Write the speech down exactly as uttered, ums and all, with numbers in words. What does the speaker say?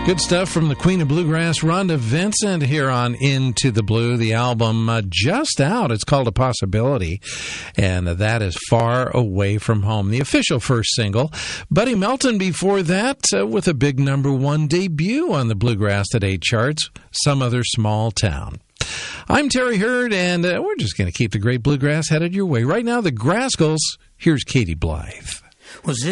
Good stuff from the Queen of Bluegrass, Rhonda Vincent, here on Into the Blue. The album uh, just out. It's called A Possibility, and that is Far Away from Home, the official first single. Buddy Melton before that uh, with a big number one debut on the Bluegrass Today charts, Some Other Small Town. I'm Terry Hurd, and uh, we're just going to keep the great bluegrass headed your way. Right now, the Grascals. Here's Katie Blythe. Was